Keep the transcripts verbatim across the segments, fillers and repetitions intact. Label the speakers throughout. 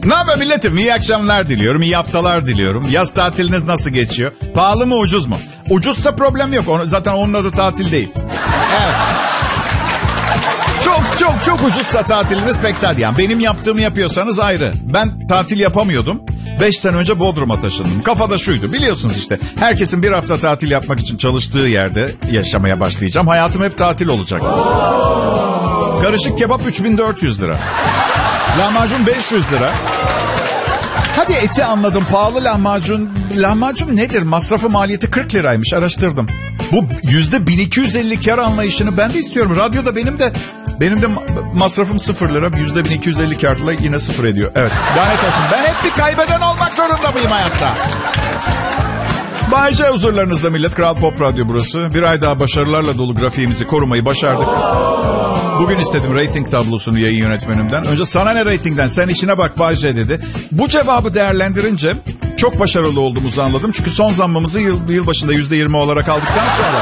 Speaker 1: Ne haber milletim? İyi akşamlar diliyorum, iyi haftalar diliyorum. Yaz tatiliniz nasıl geçiyor? Pahalı mı, ucuz mu? Ucuzsa problem yok. Onu, zaten onun adı tatil değil. Evet. Çok çok çok ucuzsa tatiliniz pek tadı. Yani benim yaptığımı yapıyorsanız ayrı. Ben tatil yapamıyordum. Beş sene önce Bodrum'a taşındım. Kafada şuydu, biliyorsunuz işte. Herkesin bir hafta tatil yapmak için çalıştığı yerde yaşamaya başlayacağım. Hayatım hep tatil olacak. Karışık kebap üç bin dört yüz lira. Lahmacun beş yüz lira. Hadi eti anladım. Pahalı lahmacun. Lahmacun nedir? Masrafı maliyeti kırk liraymış. Araştırdım. Bu yüzde bin iki yüz elli kar anlayışını ben de istiyorum. Radyoda benim de benim de masrafım sıfır lira. Yüzde bin iki yüz elli karla yine sıfır ediyor. Evet. Lanet olsun. Ben hep bir kaybeden olmak zorunda mıyım hayatta? Bay J huzurlarınızda millet. Kral Pop Radyo burası. Bir ay daha başarılarla dolu grafiğimizi korumayı başardık. Bugün istedim rating tablosunu yayın yönetmenimden. Önce sana ne ratingden, sen işine bak Bay J dedi. Bu cevabı değerlendirince çok başarılı olduğumuzu anladım. Çünkü son zammımızı yıl, yılbaşında yüzde yirmi olarak aldıktan sonra.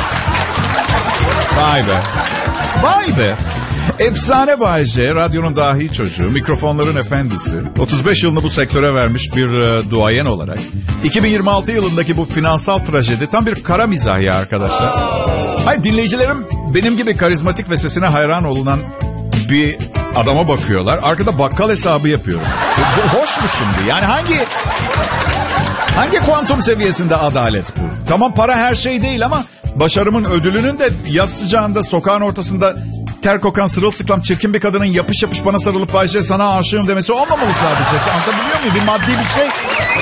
Speaker 1: Vay be. Vay be. Efsane Bay J, radyonun dahi çocuğu, mikrofonların efendisi. otuz beş yılını bu sektöre vermiş bir e, duayen olarak. iki bin yirmi altı yılındaki bu finansal trajedi tam bir kara mizah ya arkadaşlar. Hayır, dinleyicilerim benim gibi karizmatik ve sesine hayran olunan bir adama bakıyorlar. Arkada bakkal hesabı yapıyorum. Bu hoş mu şimdi? Yani hangi hangi kuantum seviyesinde adalet bu? Tamam, para her şey değil ama başarımın ödülünün de yaz sıcağında sokağın ortasında ter kokan sırılsıklam çirkin bir kadının yapış yapış bana sarılıp Bay J sana aşığım demesi olmamalı sadece. Anlatabiliyor muyum? Bir maddi bir şey.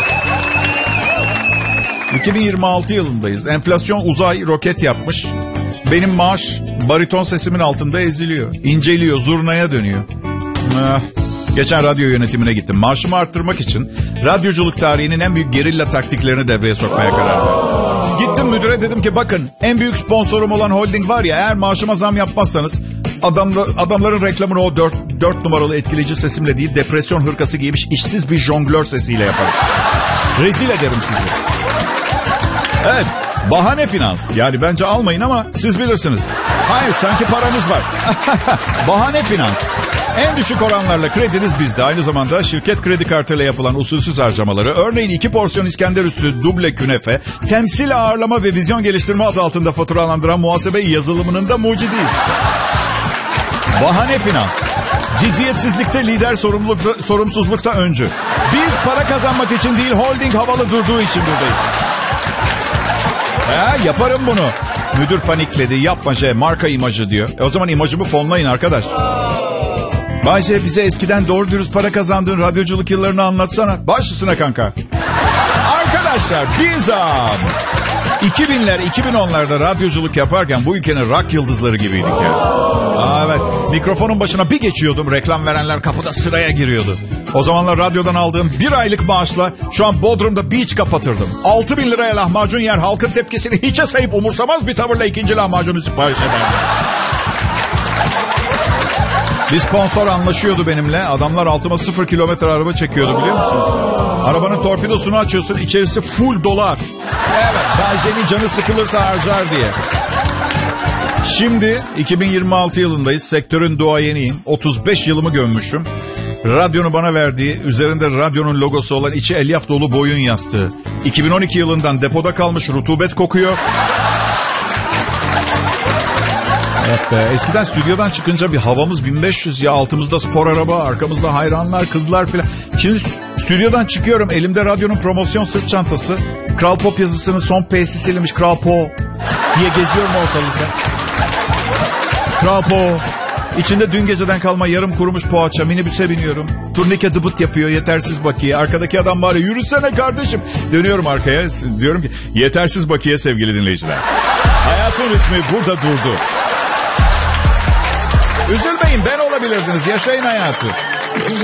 Speaker 1: iki bin yirmi altı yılındayız. Enflasyon uzay roket yapmış. Benim maaş bariton sesimin altında eziliyor. İnceliyor, zurnaya dönüyor. Ah. Geçen radyo yönetimine gittim. Maaşımı arttırmak için radyoculuk tarihinin en büyük gerilla taktiklerini devreye sokmaya karar verdim. Gittim müdüre, dedim ki bakın en büyük sponsorum olan holding var ya, eğer maaşıma zam yapmazsanız adamla, adamların reklamını o dört, dört numaralı etkileyici sesimle değil, depresyon hırkası giymiş işsiz bir jonglör sesiyle yaparım. Rezil ederim sizi. Evet, bahane finans. Yani bence almayın ama siz bilirsiniz. Hayır, sanki paranız var. Bahane finans. En düşük oranlarla krediniz bizde. Aynı zamanda şirket kredi kartıyla yapılan usulsüz harcamaları, örneğin iki porsiyon İskender üstü duble künefe, temsil ağırlama ve vizyon geliştirme adı altında faturalandıran muhasebe yazılımının da mucidiyiz. Bahane finans. Ciddiyetsizlikte lider, sorumlulukta, sorumsuzlukta öncü. Biz para kazanmak için değil, holding havalı durduğu için buradayız. He, yaparım bunu. Müdür panikledi. Yapma J, marka imajı diyor. E o zaman imajımı fonlayın arkadaş. Bay J, bize eskiden doğru dürüst para kazandığın radyoculuk yıllarını anlatsana. Baş üstüne kanka. Arkadaşlar biz iki binler iki bin onlarda radyoculuk yaparken bu ülkenin rock yıldızları gibiydik ya. Aa, evet. Mikrofonun başına bir geçiyordum, reklam verenler kapıda sıraya giriyordu. O zamanlar radyodan aldığım bir aylık maaşla şu an Bodrum'da beach kapatırdım. altı bin liraya lahmacun yer, halkın tepkisini hiçe sayıp umursamaz bir tavırla ikinci lahmacunu sipariş ederdim. Bir sponsor anlaşıyordu benimle. Adamlar altıma sıfır kilometre araba çekiyordu, biliyor musunuz? Arabanın torpidosunu açıyorsun, içerisi full dolar. Evet, Bay J'nin canı sıkılırsa harcar diye. Şimdi iki bin yirmi altı yılındayız. Sektörün duayeniyim. otuz beş yılımı gömmüşüm. Radyonu bana verdiği, üzerinde radyonun logosu olan içi elyaf dolu boyun yastığı. iki bin on iki yılından depoda kalmış, rutubet kokuyor. Evet be. Eskiden stüdyodan çıkınca bir havamız bin beş yüz ya, altımızda spor araba, arkamızda hayranlar, kızlar filan. Şimdi stüdyodan çıkıyorum, elimde radyonun promosyon sırt çantası. Kral Pop yazısının son P'si silinmiş, Kral Pop diye geziyorum ortalıkta. Kral Pop. İçinde dün geceden kalma yarım kurumuş poğaça, minibüse biniyorum. Turnike dıbıt yapıyor, yetersiz bakiye. Arkadaki adam bari yürüsene kardeşim. Dönüyorum arkaya, diyorum ki yetersiz bakiye sevgili dinleyiciler. Hayatın ritmi burada durdu. Üzülmeyin, ben olabilirdiniz, yaşayın hayatı.